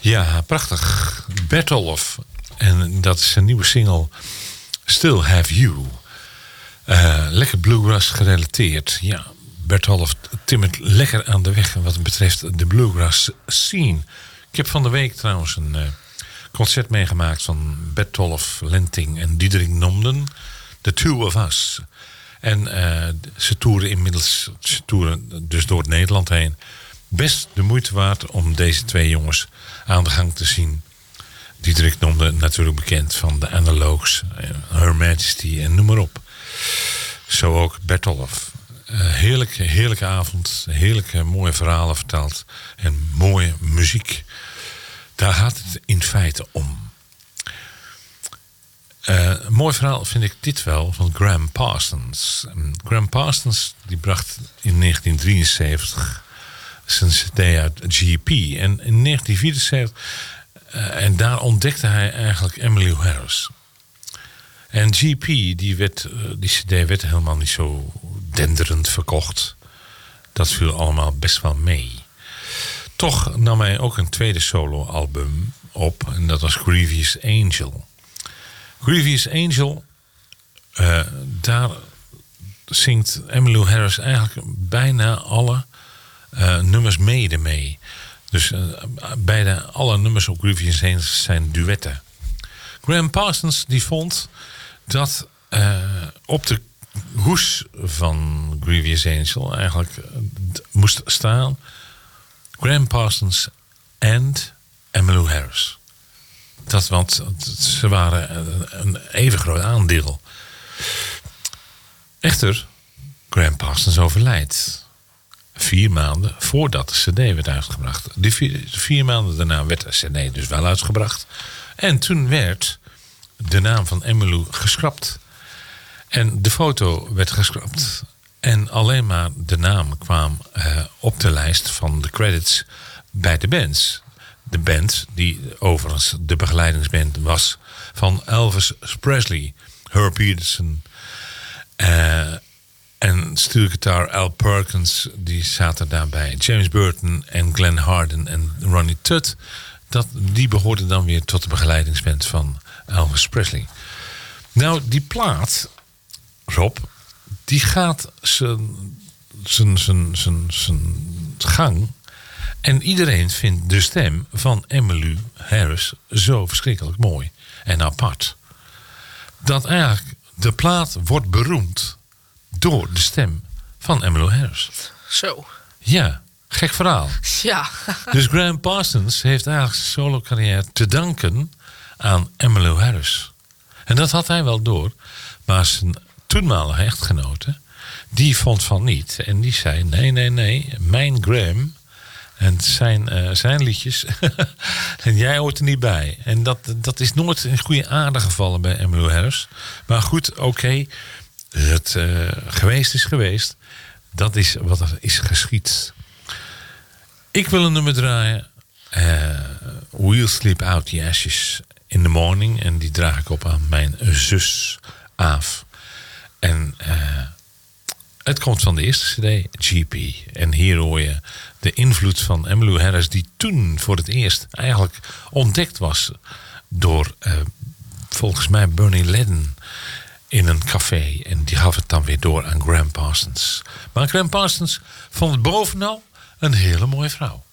Ja, prachtig. Bertolf. En dat is een nieuwe single. Still Have You. Lekker bluegrass gerelateerd. Ja, Bertolf timmert lekker aan de weg wat betreft de bluegrass scene. Ik heb van de week trouwens een concert meegemaakt van Bertolf, Lenting en Diederik Nomden. The Two of Us. En ze toeren dus door het Nederland heen. Best de moeite waard om deze twee jongens aan de gang te zien. Diederik Nomden natuurlijk bekend van de Analogues, Her Majesty en noem maar op. Zo ook Bertolf. Heerlijke avond. Heerlijke mooie verhalen verteld. En mooie muziek. Daar gaat het in feite om. Een mooi verhaal vind ik dit wel van Graham Parsons. Graham Parsons die bracht in 1973 zijn cd uit GP. En in 1974... en daar ontdekte hij eigenlijk Emmylou Harris. En GP, die cd werd helemaal niet zo denderend verkocht. Dat viel allemaal best wel mee. Toch nam hij ook een tweede soloalbum op. En dat was Grievous Angel. Grievous Angel, daar zingt Emmylou Harris eigenlijk bijna alle nummers mede mee. Dus bijna alle nummers op Grievous Angel zijn duetten. Graham Parsons die vond dat op de hoes van Grievous Angel eigenlijk moest staan Graham Parsons en Emmylou Harris. Want ze waren een even groot aandeel. Echter, Graham Parsons overlijdt 4 maanden voordat de cd werd uitgebracht. Die 4 maanden daarna werd de cd dus wel uitgebracht. En toen werd de naam van Emmylou geschrapt. En de foto werd geschrapt. En alleen maar de naam kwam op de lijst van de credits bij de bands. De band die overigens de begeleidingsband was van Elvis Presley, Herb Peterson en stuurgitaar Al Perkins, die zaten daarbij. James Burton en Glenn Harden en Ronnie Tutt, die behoorden dan weer tot de begeleidingsband van Elvis Presley. Nou, die plaat, Rob, die gaat zijn gang. En iedereen vindt de stem van Emmylou Harris zo verschrikkelijk mooi en apart. Dat eigenlijk de plaat wordt beroemd door de stem van Emmylou Harris. Zo. Ja, gek verhaal. Ja. Dus Graham Parsons heeft eigenlijk zijn solo carrière te danken aan Emmylou Harris. En dat had hij wel door. Maar zijn toenmalige echtgenote, die vond van niet. En die zei, nee, mijn Graham en zijn liedjes. En jij hoort er niet bij. En dat is nooit in goede aarde gevallen bij Emmylou Harris. Maar goed, oké. Het geweest is geweest. Dat is wat er is geschied. Ik wil een nummer draaien. We'll Sleep Out the Ashes in the Morning. En die draag ik op aan mijn zus Aaf. En het komt van de eerste cd, GP. En hier hoor je de invloed van Emmylou Harris, die toen voor het eerst eigenlijk ontdekt was door volgens mij Bernie Ledden in een café. En die gaf het dan weer door aan Graham Parsons. Maar Graham Parsons vond het bovenal een hele mooie vrouw.